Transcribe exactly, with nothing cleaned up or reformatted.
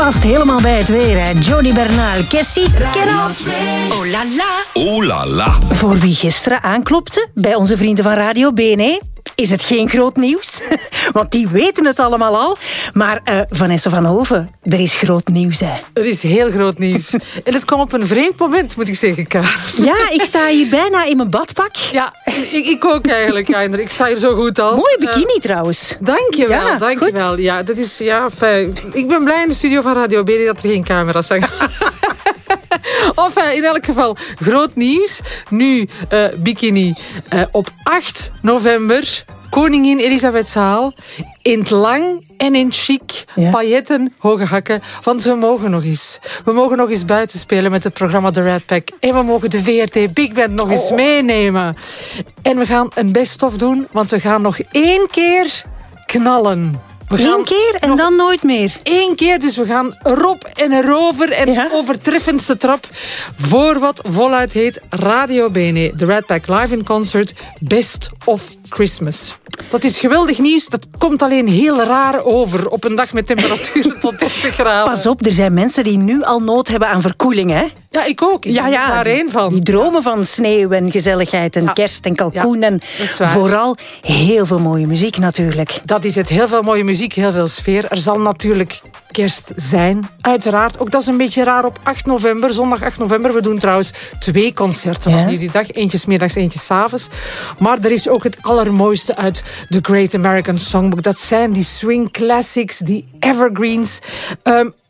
past helemaal bij het weer, hè. Jody Bernal, Kessie, Kenna. Oh la la. Oh la la. Voor wie gisteren aanklopte bij onze vrienden van Radio B N E... is het geen groot nieuws. Want die weten het allemaal al. Maar uh, Vanessa van Hoven, er is groot nieuws, hè. Er is heel groot nieuws. En het kwam op een vreemd moment, moet ik zeggen, Kaar. Ja, ik sta hier bijna in mijn badpak. Ja, ik, ik ook eigenlijk, Einder. Ik sta hier zo goed als. Mooie bikini uh, trouwens. Dankjewel, ja, dankjewel. Ja, dat is, ja, fijn. Ik ben blij in de studio van Radio B N E dat er geen camera's zijn. Of uh, in elk geval, groot nieuws. Nu, uh, bikini. Uh, op acht november, Koningin Elisabethszaal. In het lang en in het chic. Ja. Pailletten, hoge hakken. Want we mogen nog eens. We mogen nog eens buiten spelen met het programma The Rat Pack. En we mogen de V R T Big Band nog eens oh. meenemen. En we gaan een best-of doen. Want we gaan nog één keer knallen. Eén keer en dan nooit meer. Eén keer, dus we gaan erop en erover en ja? overtreffendste trap voor wat voluit heet Radio B N E, The Rat Pack Live in Concert, Best of Christmas. Dat is geweldig nieuws, dat komt alleen heel raar over op een dag met temperaturen tot dertig graden. Pas op, er zijn mensen die nu al nood hebben aan verkoeling, hè? Ja, ik ook. Ik ja, ben ja, daar één van. Die dromen van sneeuw en gezelligheid en ja. kerst en kalkoen ja, en vooral heel veel mooie muziek natuurlijk. Dat is het, heel veel mooie muziek, heel veel sfeer. Er zal natuurlijk kerst zijn, uiteraard. Ook dat is een beetje raar op acht november, zondag acht november. We doen trouwens twee concerten ja. op die dag. Eentje 's middags, eentje 's avonds. Maar er is ook het allermooiste uit The Great American Songbook. Dat zijn die swing classics, die evergreens. Um,